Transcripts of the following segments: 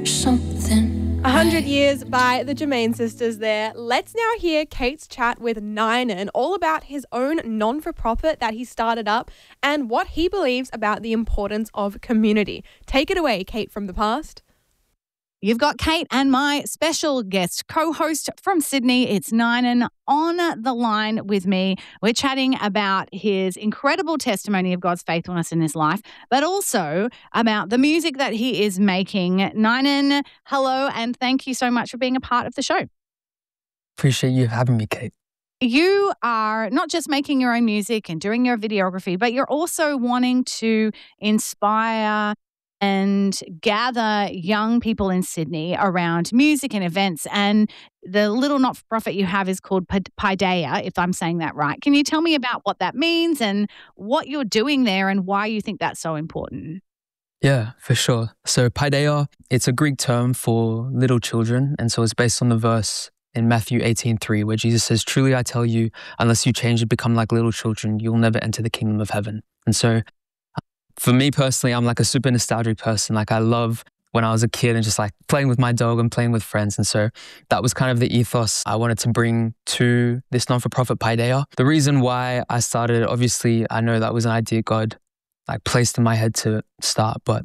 Something. 100 Years by the Jermaine Sisters there. Let's now hear Kate's chat with Ninan all about his own non-for-profit that he started up and what he believes about the importance of community. Take it away, Kate from the past. You've got Kate and my special guest co-host from Sydney. It's Ninan on the line with me. We're chatting about his incredible testimony of God's faithfulness in his life, but also about the music that he is making. Ninan, hello, and thank you so much for being a part of the show. Appreciate you having me, Kate. You are not just making your own music and doing your videography, but you're also wanting to inspire and gather young people in Sydney around music and events. And the little not-for-profit you have is called Paideia, if I'm saying that right. Can you tell me about what that means and what you're doing there and why you think that's so important? Yeah, for sure. So Paideia, it's a Greek term for little children. And so it's based on the verse in Matthew 18:3, where Jesus says, "Truly I tell you, unless you change and become like little children, you'll never enter the kingdom of heaven." And so for me personally, I'm like a super nostalgic person. Like I love when I was a kid and just like playing with my dog and playing with friends. And so that was kind of the ethos I wanted to bring to this non-for-profit Paideia. The reason why I started, obviously, I know that was an idea God like placed in my head to start, but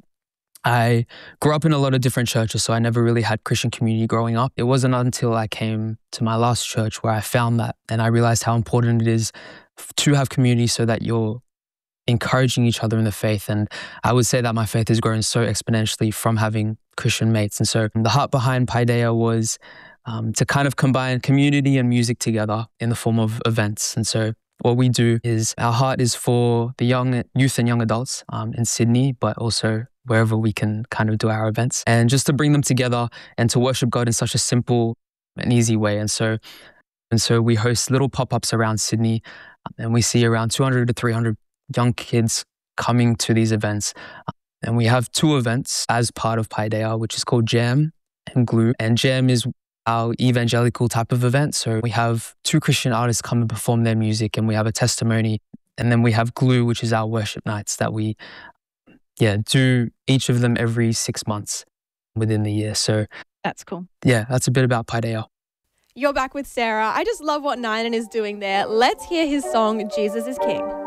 I grew up in a lot of different churches, so I never really had Christian community growing up. It wasn't until I came to my last church where I found that and I realized how important it is to have community so that you're encouraging each other in the faith. And I would say that my faith has grown so exponentially from having Christian mates. And so the heart behind Paideia was to kind of combine community and music together in the form of events. And so what we do is our heart is for the young youth and young adults in Sydney, but also wherever we can kind of do our events, and just to bring them together and to worship God in such a simple and easy way. And so we host little pop-ups around Sydney, and we see around 200 to 300 young kids coming to these events. And we have two events as part of Paideia, which is called Jam and Glue. And Jam is our evangelical type of event. So we have two Christian artists come and perform their music, and we have a testimony. And then we have Glue, which is our worship nights that we do each of them every 6 months within the year. So that's cool. Yeah, that's a bit about Paideia. You're back with Sarah. I just love what Ninan is doing there. Let's hear his song, Jesus is King.